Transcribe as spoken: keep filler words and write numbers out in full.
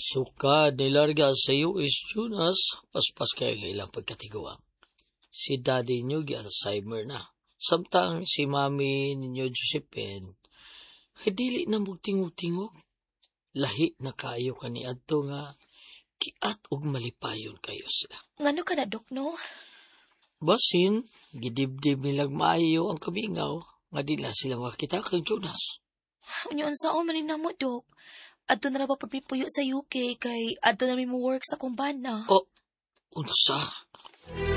Sukad nilarga sa U S Jonas, paspas kayo ng ilang pagkatiguang. Si daddy niyo gi-Alzheimer na. Samtang si mami ninyo Josephine, ay dili na mugtingog-tingog. Lahi na kayo kaniadto nga, kiat og malipayon kayo sila. Ngano ka na, Dok, no? Basin, gidibdib nilang maayo ang kamingaw, nga di na sila makita kang Jonas. Unyon sa o manin mo, Dok. Adto na na ba puyo sa U K kay adto na mi mo work sa kumbana. O, unsa?